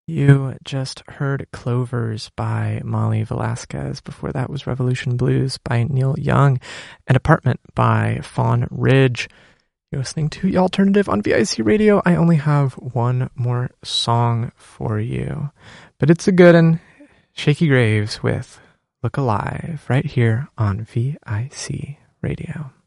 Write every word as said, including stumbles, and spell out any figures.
You just heard Clovers by Molly Velasquez. Before that was Revolution Blues by Neil Young and Apartment by Fawn Ridge. You're listening to The Alternative on V I C Radio. I only have one more song for you, but it's a good one. Shaky Graves with Look Alive right here on V I C Radio.